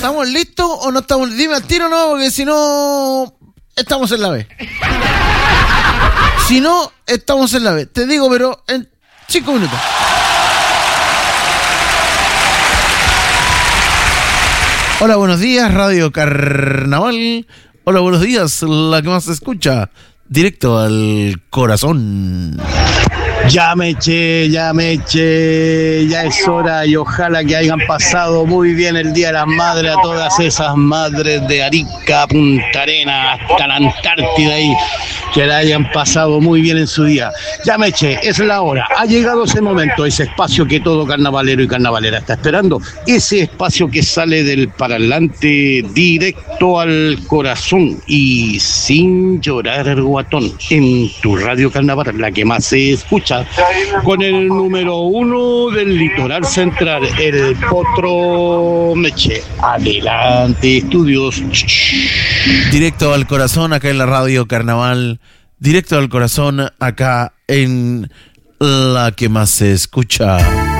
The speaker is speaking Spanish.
¿Estamos listos o no estamos? Dime al tiro, no, porque si no, estamos en la B. Si no, estamos en la B. Te digo, pero en 5 minutos. Hola, buenos días, Radio Carnaval. Hola, buenos días, la que más se escucha. Directo al corazón. Ya me eché, ya es hora y ojalá que hayan pasado muy bien el Día de las Madres a todas esas madres de Arica, Punta Arenas, hasta la Antártida y que la hayan pasado muy bien en su día. Ya me eché, es la hora, ha llegado ese momento, ese espacio que todo carnavalero y carnavalera está esperando, ese espacio que sale del parlante directo al corazón y sin llorar guatón, en tu Radio Carnaval, la que más se escucha, con el número 1 del litoral central, el Potro Meche. Adelante, estudios. Directo al corazón, acá en la Radio Carnaval. Directo al corazón, acá en la que más se escucha.